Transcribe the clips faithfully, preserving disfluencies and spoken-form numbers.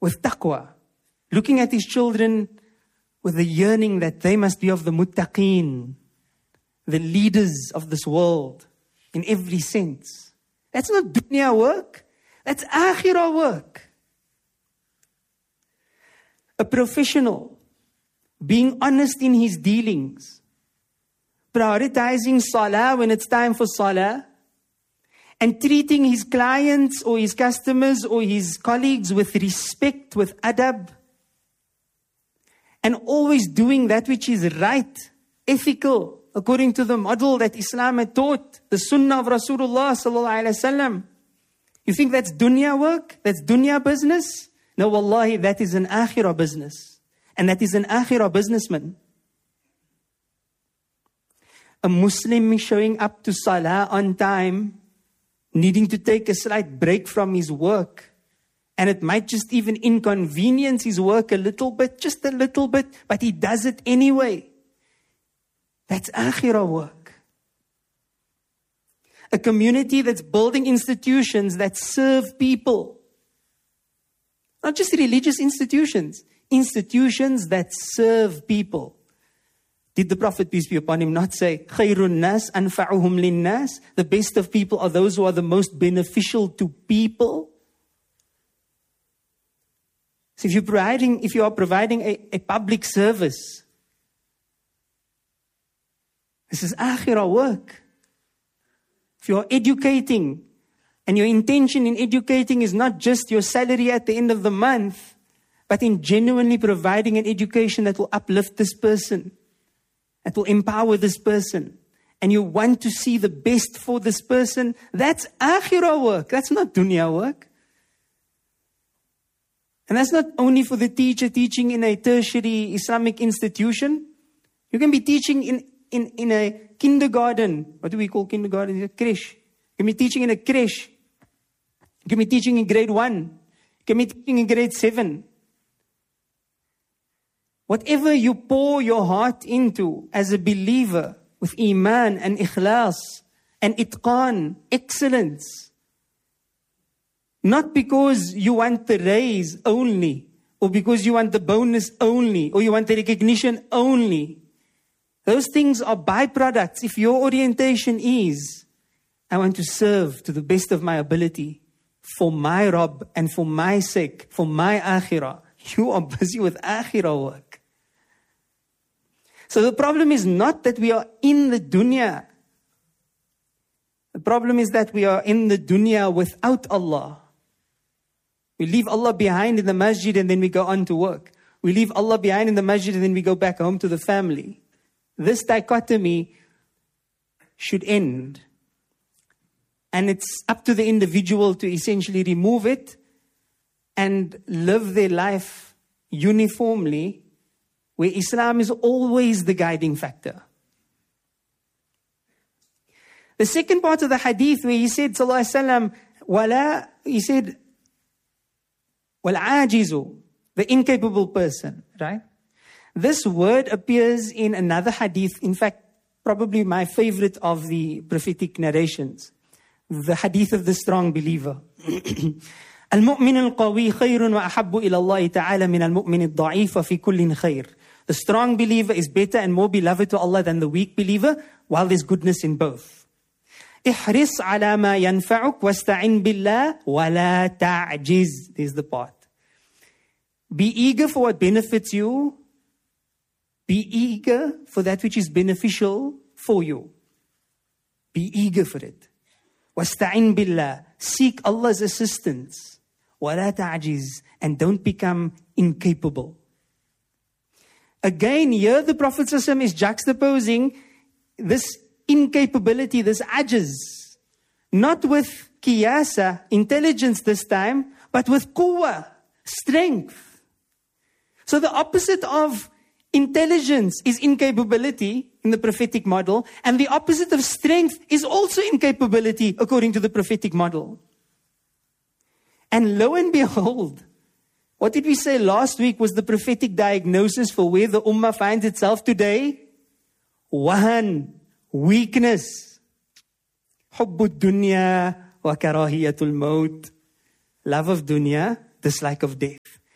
with taqwa. Looking at his children with the yearning that they must be of the muttaqeen, the leaders of this world in every sense. That's not dunya work. That's akhirah work. A professional being honest in his dealings, prioritizing salah when it's time for salah, and treating his clients or his customers or his colleagues with respect, with adab, and always doing that which is right, ethical, according to the model that Islam had taught, the sunnah of Rasulullah sallallahu alaihi wasallam. You think that's dunya work? That's dunya business? No, wallahi, that is an akhirah business. And that is an akhirah businessman. A Muslim showing up to salah on time, needing to take a slight break from his work. And it might just even inconvenience his work a little bit, just a little bit, but he does it anyway. That's akhirah work. A community that's building institutions that serve people. Not just religious institutions, institutions that serve people. Did the Prophet, peace be upon him, not say, Khairun nas anfa'uhum linnas? The best of people are those who are the most beneficial to people. So if you're providing, if you are providing a, a public service, this is akhirah work. If you are educating, and your intention in educating is not just your salary at the end of the month, but in genuinely providing an education that will uplift this person, that will empower this person, and you want to see the best for this person, that's akhirah work. That's not dunya work. And that's not only for the teacher teaching in a tertiary Islamic institution. You can be teaching in, in, in a kindergarten. What do we call kindergarten? A creche. You can be teaching in a creche. You can be teaching in grade one. You can be teaching in grade seven. Whatever you pour your heart into as a believer with iman and ikhlas and itqan, excellence, not because you want the raise only, or because you want the bonus only, or you want the recognition only. Those things are byproducts. If your orientation is, I want to serve to the best of my ability for my Rabb and for my sake, for my akhirah, you are busy with akhirah work. So the problem is not that we are in the dunya. The problem is that we are in the dunya without Allah. We leave Allah behind in the masjid and then we go on to work. We leave Allah behind in the masjid and then we go back home to the family. This dichotomy should end. And it's up to the individual to essentially remove it and live their life uniformly, where Islam is always the guiding factor. The second part of the hadith where he said, sallallahu alaihi wasallam, wala, he said, wal-ajizu, the incapable person, right? This word appears in another hadith, in fact, probably my favorite of the prophetic narrations, the hadith of the strong believer. Al-mu'min al-qawi khayrun wa ahabbu ila Allah ta'ala min al-mu'min al-da'if wa fi kullin khayr. The strong believer is better and more beloved to Allah than the weak believer, while there's goodness in both. Ihris ala ma yanfa'uk wasta'in billah wa la ta'jiz. There's the part. Be eager for what benefits you. Be eager for that which is beneficial for you. Be eager for it. Wasta'in billah. Seek Allah's assistance. Wa la ta'jiz. And don't become incapable. Again, here the Prophet ﷺ is juxtaposing this incapability, this ajiz, not with qiyasa, intelligence this time, but with quwwah, strength. So the opposite of intelligence is incapability in the prophetic model, and the opposite of strength is also incapability according to the prophetic model. And lo and behold, what did we say last week was the prophetic diagnosis for where the ummah finds itself today? Wahan, weakness. Hubbud dunya wa karahiyatul maut. Love of dunya, dislike of death.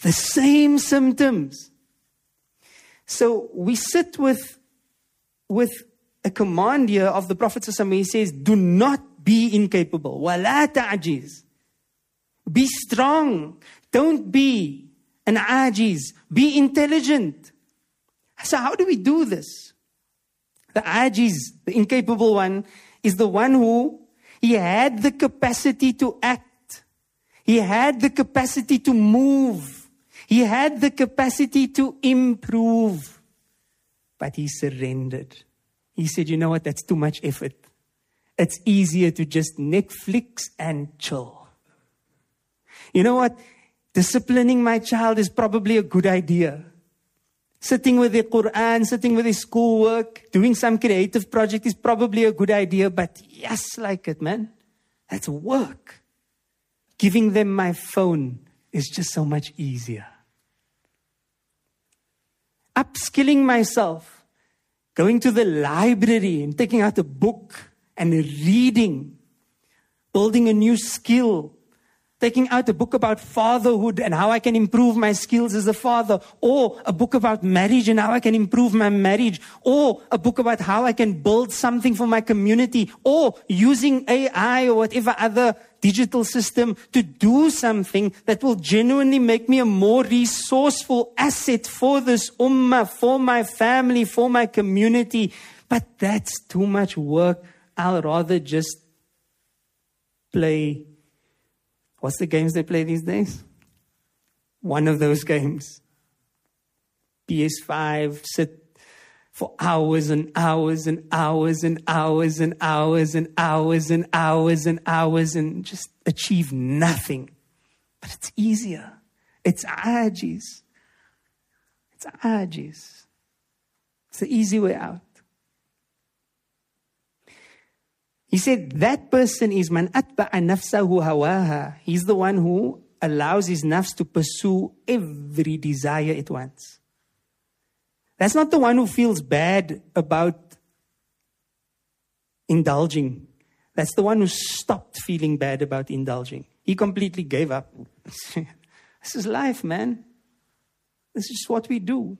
The same symptoms. So we sit with, with a command here of the Prophet ﷺ. He says, do not be incapable. وَلَا تَعْجِزْ. Be strong. Don't be an ajiz. Be intelligent. So how do we do this? The ajiz, the incapable one, is the one who, he had the capacity to act. He had the capacity to move. He had the capacity to improve. But he surrendered. He said, you know what, that's too much effort. It's easier to just Netflix and chill. You know what? Disciplining my child is probably a good idea. Sitting with the Quran, sitting with his schoolwork, doing some creative project is probably a good idea, but yes, like it, man. That's work. Giving them my phone is just so much easier. Upskilling myself, going to the library and taking out a book and reading, building a new skill, taking out a book about fatherhood and how I can improve my skills as a father, or a book about marriage and how I can improve my marriage, or a book about how I can build something for my community, or using A I or whatever other digital system to do something that will genuinely make me a more resourceful asset for this ummah, for my family, for my community. But that's too much work. I'll rather just play. What's the games they play these days? One of those games. P S five, sit for hours and hours and hours and hours and hours and hours and hours and hours and just achieve nothing. But it's easier. It's ajiz. It's ajiz. It's the easy way out. He said that person is man atba'a nafsahu hawaha. He's the one who allows his nafs to pursue every desire at once. That's not the one who feels bad about indulging. That's the one who stopped feeling bad about indulging. He completely gave up. This is life, man. This is what we do.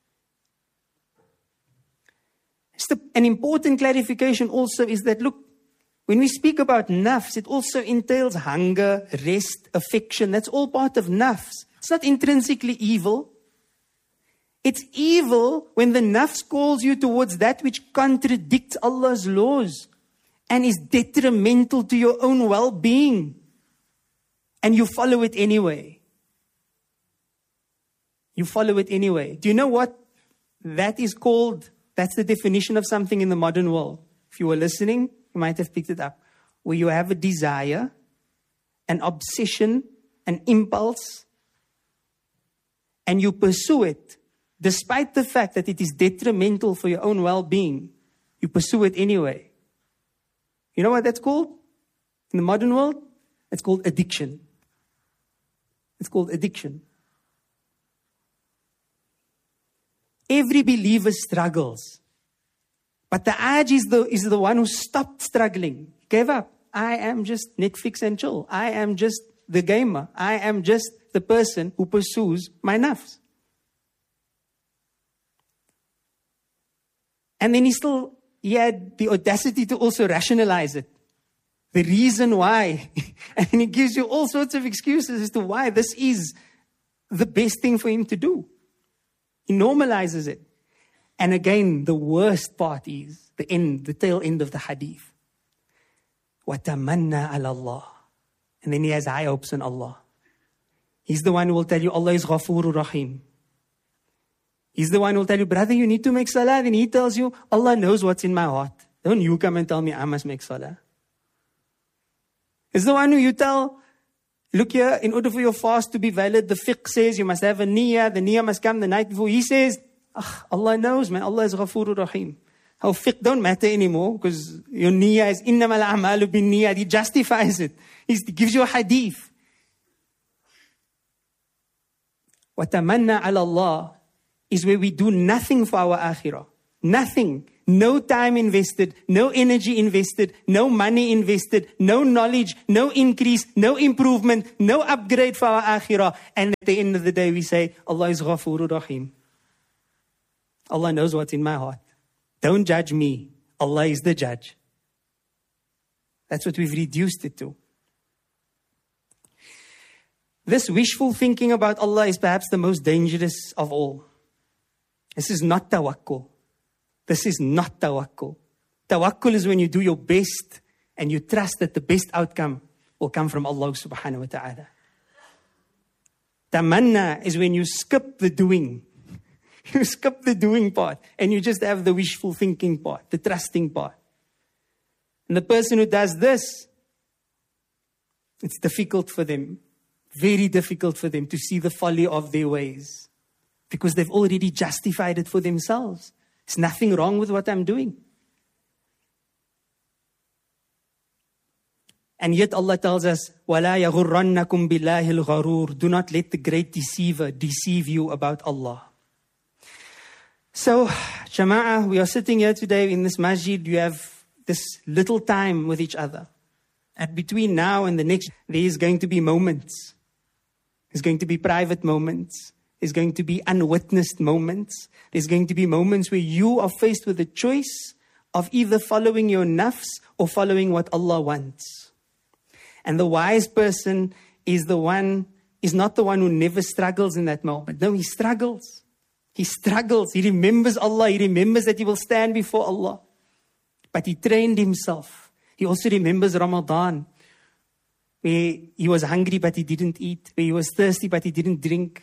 It's the, an important clarification also is that, look, when we speak about nafs, it also entails hunger, rest, affection. That's all part of nafs. It's not intrinsically evil. It's evil when the nafs calls you towards that which contradicts Allah's laws and is detrimental to your own well-being. And you follow it anyway. You follow it anyway. Do you know what that is called? That's the definition of something in the modern world. If you were listening, you might have picked it up. Where you have a desire, an obsession, an impulse, and you pursue it, despite the fact that it is detrimental for your own well-being. You pursue it anyway. You know what that's called? In the modern world, it's called addiction. It's called addiction. Every believer struggles. But the aj is the, is the one who stopped struggling, gave up. I am just Netflix and chill. I am just the gamer. I am just the person who pursues my nafs. And then he still, he had the audacity to also rationalize it. The reason why. And he gives you all sorts of excuses as to why this is the best thing for him to do. He normalizes it. And again, the worst part is the end, the tail end of the hadith. وَتَمَنَّا عَلَى اللَّهِ. And then he has high hopes on Allah. He's the one who will tell you Allah is Ghafurur Rahim. He's the one who will tell you, brother, you need to make salah. Then he tells you, Allah knows what's in my heart. Don't you come and tell me I must make salah. He's the one who you tell, look here, in order for your fast to be valid, the fiqh says you must have a niyyah. The niyyah must come the night before. He says, ah, Allah knows, man. Allah is Ghafurur Rahim. How fiqh don't matter anymore because your niyyah is innamal a'malu bin niyyah. He justifies it. He gives you a hadith. وَتَمَنَّا عَلَى اللَّهِ is where we do nothing for our akhirah. Nothing. No time invested, no energy invested, no money invested, no knowledge, no increase, no improvement, no upgrade for our akhirah. And at the end of the day, we say, Allah is Ghafurur Rahim. Allah knows what's in my heart. Don't judge me. Allah is the judge. That's what we've reduced it to. This wishful thinking about Allah is perhaps the most dangerous of all. This is not tawakkul. This is not tawakkul. Tawakkul is when you do your best and you trust that the best outcome will come from Allah subhanahu wa ta'ala. Tamanna is when you skip the doing. You skip the doing part and you just have the wishful thinking part, the trusting part. And the person who does this, it's difficult for them, very difficult for them to see the folly of their ways because they've already justified it for themselves. There's nothing wrong with what I'm doing. And yet Allah tells us, وَلَا يَغُرَّنَّكُمْ بِاللَّهِ الْغَرُورِ. Do not let the great deceiver deceive you about Allah. So, Jama'ah, we are sitting here today in this masjid. You have this little time with each other. And between now and the next, there is going to be moments. There's going to be private moments. There's going to be unwitnessed moments. There's going to be moments where you are faced with a choice of either following your nafs or following what Allah wants. And the wise person is the one, is not the one who never struggles in that moment. No, he struggles. He struggles. He remembers Allah. He remembers that he will stand before Allah. But he trained himself. He also remembers Ramadan, where he was hungry but he didn't eat, where he was thirsty but he didn't drink.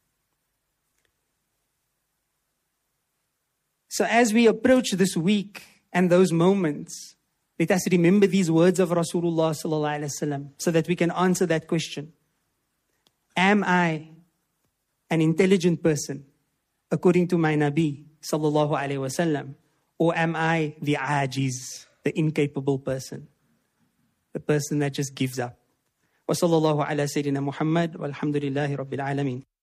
So as we approach this week and those moments, let us remember these words of Rasulullah sallallahu alaihi wasallam so that we can answer that question. Am I an intelligent person according to my Nabi sallallahu alaihi wasallam, or am I the ajiz, the incapable person, the person that just gives up? Wa sallallahu ala sayyidina Muhammad walhamdulillahi rabbil alameen.